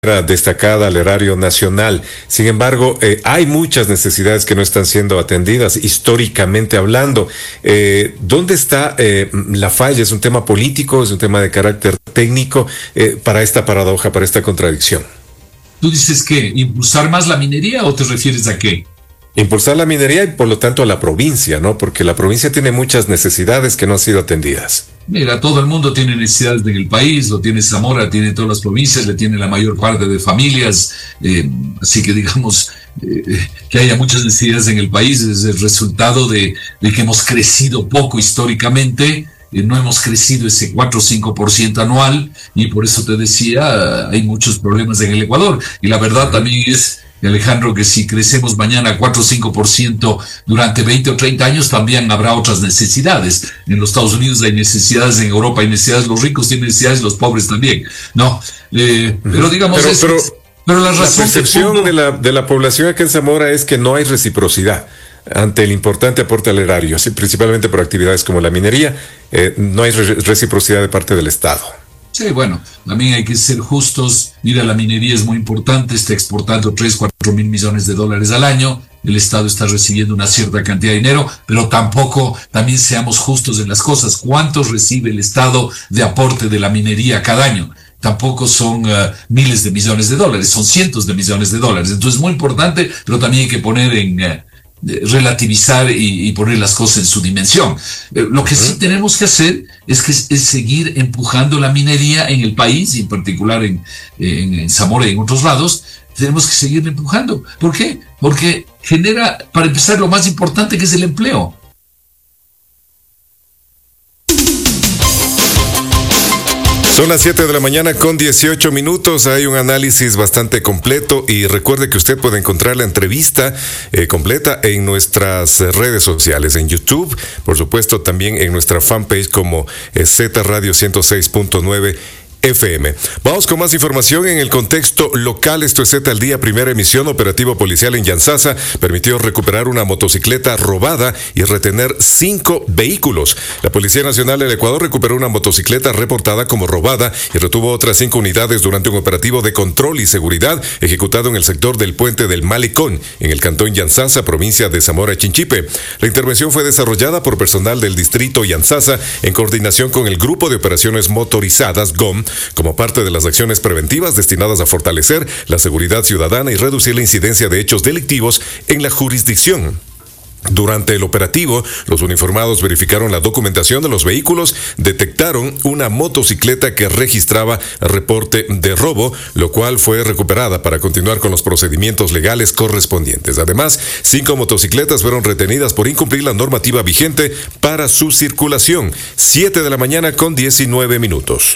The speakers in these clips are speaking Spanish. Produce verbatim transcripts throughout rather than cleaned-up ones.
destacada al erario nacional. Sin embargo, eh, hay muchas necesidades que no están siendo atendidas históricamente hablando. Eh, ¿Dónde está eh, la falla? ¿Es un tema político? ¿Es un tema de carácter técnico eh, para esta paradoja, para esta contradicción? ¿Tú dices qué? ¿Impulsar más la minería o te refieres a qué? Impulsar la minería y por lo tanto a la provincia, ¿no? Porque la provincia tiene muchas necesidades que no han sido atendidas. Mira, todo el mundo tiene necesidades en el país, lo tiene Zamora, tiene todas las provincias, le tiene la mayor parte de familias, eh, así que digamos eh, que haya muchas necesidades en el país es el resultado de, de que hemos crecido poco históricamente, eh, no hemos crecido ese cuatro o cinco por ciento anual y por eso te decía, hay muchos problemas en el Ecuador y la verdad también es, Alejandro, que si crecemos mañana cuatro o cinco por ciento durante veinte o treinta años, también habrá otras necesidades. En los Estados Unidos hay necesidades, en Europa hay necesidades, los ricos tienen necesidades, los pobres también. No, eh, pero digamos pero, eso. Pero, pero la razón la percepción fondo, de, la, de la población acá en Zamora es que no hay reciprocidad ante el importante aporte al erario, principalmente por actividades como la minería. Eh, no hay re reciprocidad de parte del Estado. Sí, bueno, también hay que ser justos. Mira, la minería es muy importante, está exportando tres, cuatro mil millones de dólares al año. El Estado está recibiendo una cierta cantidad de dinero, pero tampoco, también seamos justos en las cosas. ¿Cuánto recibe el Estado de aporte de la minería cada año? Tampoco son uh, miles de millones de dólares, son cientos de millones de dólares. Entonces es muy importante, pero también hay que poner en... Uh, relativizar y, y poner las cosas en su dimensión. Eh, lo que sí tenemos que hacer es que es seguir empujando la minería en el país, y en particular en, en, en Zamora y en otros lados. Tenemos que seguir empujando. ¿Por qué? Porque genera, para empezar, lo más importante, que es el empleo. Son las siete de la mañana con dieciocho minutos. Hay un análisis bastante completo y recuerde que usted puede encontrar la entrevista eh, completa en nuestras redes sociales, en YouTube, por supuesto también en nuestra fanpage como eh, Z Radio ciento seis punto nueve F M. Vamos con más información en el contexto local. Esto es Z al Día, primera emisión. Operativo policial en Yantzaza permitió recuperar una motocicleta robada y retener cinco vehículos. La Policía Nacional del Ecuador recuperó una motocicleta reportada como robada y retuvo otras cinco unidades durante un operativo de control y seguridad ejecutado en el sector del Puente del Malecón, en el cantón Yantzaza, provincia de Zamora Chinchipe. La intervención fue desarrollada por personal del distrito Yantzaza en coordinación con el Grupo de Operaciones Motorizadas G O M, como parte de las acciones preventivas destinadas a fortalecer la seguridad ciudadana y reducir la incidencia de hechos delictivos en la jurisdicción. Durante el operativo, los uniformados verificaron la documentación de los vehículos, detectaron una motocicleta que registraba reporte de robo, lo cual fue recuperada para continuar con los procedimientos legales correspondientes. Además, cinco motocicletas fueron retenidas por incumplir la normativa vigente para su circulación. siete de la mañana con diecinueve minutos.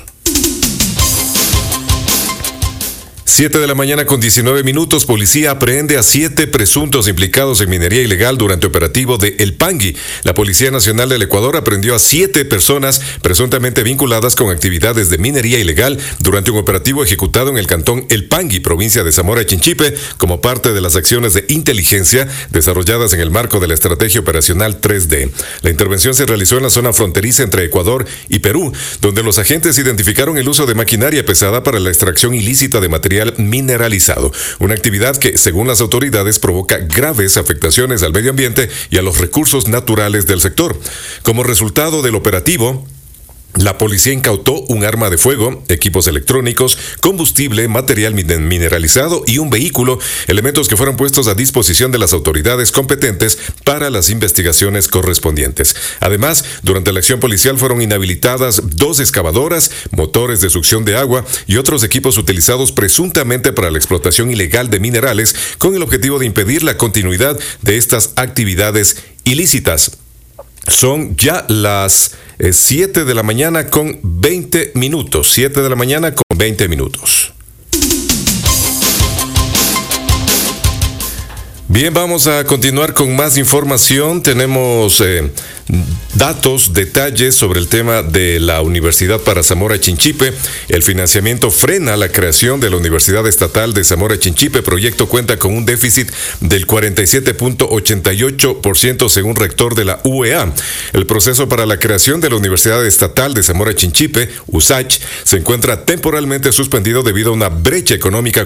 siete de la mañana con diecinueve minutos, policía aprehende a siete presuntos implicados en minería ilegal durante operativo de El Pangui. La Policía Nacional del Ecuador aprendió a siete personas presuntamente vinculadas con actividades de minería ilegal durante un operativo ejecutado en el cantón El Pangui, provincia de Zamora Chinchipe, como parte de las acciones de inteligencia desarrolladas en el marco de la estrategia operacional tres D. La intervención se realizó en la zona fronteriza entre Ecuador y Perú, donde los agentes identificaron el uso de maquinaria pesada para la extracción ilícita de material mineralizado, una actividad que, según las autoridades, provoca graves afectaciones al medio ambiente y a los recursos naturales del sector. Como resultado del operativo, la policía incautó un arma de fuego, equipos electrónicos, combustible, material mineralizado y un vehículo, elementos que fueron puestos a disposición de las autoridades competentes para las investigaciones correspondientes. Además, durante la acción policial fueron inhabilitadas dos excavadoras, motores de succión de agua y otros equipos utilizados presuntamente para la explotación ilegal de minerales, con el objetivo de impedir la continuidad de estas actividades ilícitas. Son ya las eh, siete de la mañana con veinte minutos. siete de la mañana con veinte minutos. Bien, vamos a continuar con más información. Tenemos eh, datos, detalles sobre el tema de la Universidad para Zamora Chinchipe. El financiamiento frena la creación de la Universidad Estatal de Zamora Chinchipe. El proyecto cuenta con un déficit del cuarenta y siete punto ochenta y ocho por ciento según rector de la U E A. El proceso para la creación de la Universidad Estatal de Zamora Chinchipe, U S A C H, se encuentra temporalmente suspendido debido a una brecha económica